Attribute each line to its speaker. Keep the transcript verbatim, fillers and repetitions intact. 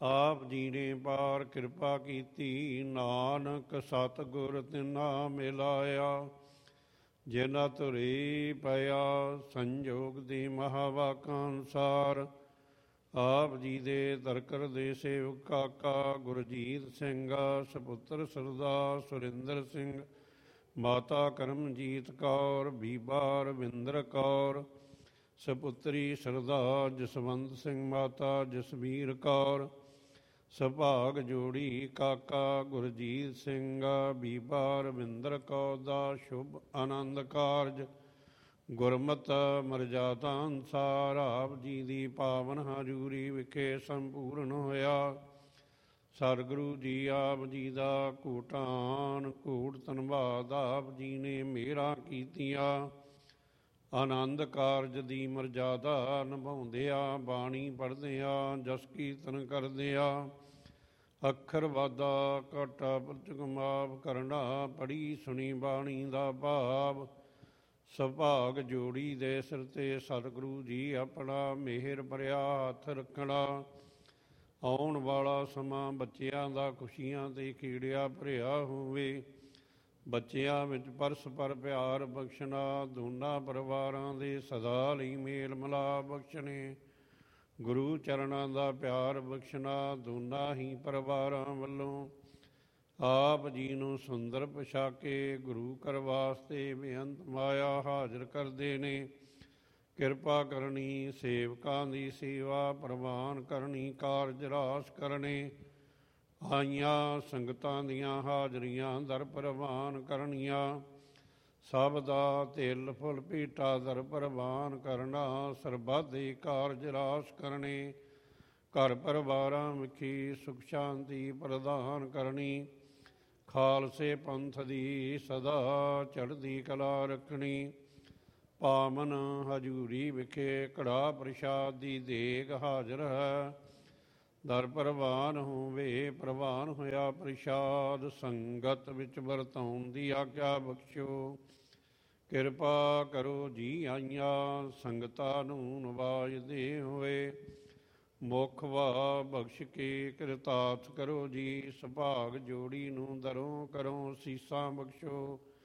Speaker 1: ਆਪ ਜੀ ਨੇ ਪਾਰ ਕਿਰਪਾ ਕੀਤੀ, ਨਾਨਕ ਸਤਿਗੁਰ ਤਿਨਾ ਮਿਲਾਇਆ। ਜਿਨਾ ਧੁਰੀ ਪਿਆ ਸੰਜੋਗ ਦੀ ਮਹਾਵਾਕਾਂ ਅਨੁਸਾਰ, ਆਪ ਜੀ ਦੇ ਤਰਕਰ ਦੇ ਸੇਵਕ ਕਾਕਾ ਗੁਰਜੀਤ ਸਿੰਘ, ਸਪੁੱਤਰ ਸਰਦਾਰ ਸੁਰਿੰਦਰ ਸਿੰਘ, ਮਾਤਾ ਕਰਮਜੀਤ ਕੌਰ, ਬੀਬਾ ਰਵਿੰਦਰ ਕੌਰ, ਸਪੁੱਤਰੀ ਸਰਦਾਰ ਜਸਵੰਤ ਸਿੰਘ, ਮਾਤਾ ਜਸਵੀਰ ਕੌਰ, ਸੁਭਾਗ ਜੋੜੀ ਕਾਕਾ ਗੁਰਜੀਤ ਸਿੰਘ, ਬੀਬਾ ਰਵਿੰਦਰ ਕੌਰ ਦਾ ਸ਼ੁਭ ਆਨੰਦ ਕਾਰਜ ਗੁਰਮਤਿ ਮਰਜ਼ਾਦਾ ਅਨੁਸਾਰ ਆਪ ਜੀ ਦੀ ਪਾਵਨ ਹਜ਼ੂਰੀ ਵਿਖੇ ਸੰਪੂਰਨ ਹੋਇਆ। ਸਤਿਗੁਰੂ ਜੀ ਆਪ ਜੀ ਦਾ ਘੂਟਾਨ ਘੂਟ ਧੰਨਵਾਦ। ਆਪ ਜੀ ਨੇ ਮਿਹਰਾਂ ਕੀਤੀਆਂ, ਆਨੰਦ ਕਾਰਜ ਦੀ ਮਰਜ਼ਾਦਾ ਨਿਭਾਉਂਦਿਆਂ, ਬਾਣੀ ਪੜ੍ਹਦਿਆਂ, ਜਸ ਕੀਰਤਨ ਕਰਦਿਆਂ, ਅੱਖਰ ਵਾਧਾ ਘਾਟਾ ਪ੍ਰਤਿਕ ਮਾਫ ਕਰਨਾ, ਪੜ੍ਹੀ ਸੁਣੀ ਬਾਣੀ ਦਾ ਭਾਵ ਸੁਭਾਗ ਜੋੜੀ ਦੇ ਸਿਰ 'ਤੇ ਸਤਿਗੁਰੂ ਜੀ ਆਪਣਾ ਮਿਹਰ ਭਰਿਆ ਹੱਥ ਰੱਖਣਾ। ਆਉਣ ਵਾਲਾ ਸਮਾਂ ਬੱਚਿਆਂ ਦਾ ਖੁਸ਼ੀਆਂ ਤੇ ਖੇੜਿਆ ਭਰਿਆ ਹੋਵੇ। ਬੱਚਿਆਂ ਵਿੱਚ ਪਰਸਪਰ ਪਿਆਰ ਬਖਸ਼ਣਾ, ਦੋਨਾਂ ਪਰਿਵਾਰਾਂ ਦੇ ਸਦਾ ਲਈ ਮੇਲ ਮਿਲਾਪ ਬਖਸ਼ਣੇ, ਗੁਰੂ ਚਰਨਾਂ ਦਾ ਪਿਆਰ ਬਖਸ਼ਣਾ, ਦੋਨਾਂ ਹੀ ਪਰਿਵਾਰਾਂ ਵੱਲੋਂ ਆਪ ਜੀ ਨੂੰ ਸੁੰਦਰ ਪੁਸ਼ਾਕੇ ਗੁਰੂ ਘਰ ਵਾਸਤੇ ਬੇਅੰਤ ਮਾਇਆ ਹਾਜ਼ਰ ਕਰਦੇ ਨੇ। ਕਿਰਪਾ ਕਰਨੀ, ਸੇਵਕਾਂ ਦੀ ਸੇਵਾ ਪ੍ਰਵਾਨ ਕਰਨੀ, ਕਾਰਜ ਰਾਸ ਕਰਨੇ, ਆਈਆਂ ਸੰਗਤਾਂ ਦੀਆਂ ਹਾਜ਼ਰੀਆਂ ਦਰ ਪ੍ਰਵਾਨ ਕਰਨੀਆਂ, ਸਭ ਦਾ ਤਿਲ ਫੁੱਲ ਭੇਟਾ ਦਰ ਪ੍ਰਵਾਨ ਕਰਨਾ, ਸਰਬੱਤ ਦੇ ਕਾਰਜ ਰਾਸ ਕਰਨੇ, ਘਰ ਪਰਿਵਾਰਾਂ ਵਿਖੇ ਸੁਖ ਸ਼ਾਂਤੀ ਪ੍ਰਦਾਨ ਕਰਨੀ, ਖਾਲਸੇ ਪੰਥ ਦੀ ਸਦਾ ਚੜ੍ਹਦੀ ਕਲਾ ਰੱਖਣੀ। ਪਾਵਨ ਹਜ਼ੂਰੀ ਵਿਖੇ ਕੜਾਹ ਪ੍ਰਸ਼ਾਦ ਦੀ ਦੇਗ ਹਾਜ਼ਰ ਹੈ। ਦਰ ਪ੍ਰਵਾਨ ਹੋਵੇ, ਪ੍ਰਵਾਨ ਹੋਇਆ ਪ੍ਰਸ਼ਾਦ ਸੰਗਤ ਵਿੱਚ ਵਰਤਾਉਣ ਦੀ ਆਗਿਆ ਬਖਸ਼ੋ। ਕਿਰਪਾ ਕਰੋ ਜੀ ਆਈਆਂ ਸੰਗਤਾਂ ਨੂੰ ਨਵਾਜਦੇ ਹੋਏ, ਮੁਖ ਵਾ ਬਖਸ਼ ਕੇ ਕਿਰਤਾਰਥ ਕਰੋ ਜੀ। ਸੁਭਾਗ ਜੋੜੀ ਨੂੰ ਦਰੋਂ ਕਰੋ ਸੀਸਾਂ ਬਖਸ਼ੋ।